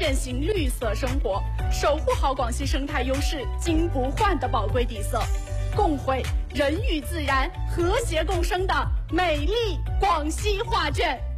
践行绿色生活，守护好广西生态优势金不换的宝贵底色，共绘人与自然和谐共生的美丽广西画卷。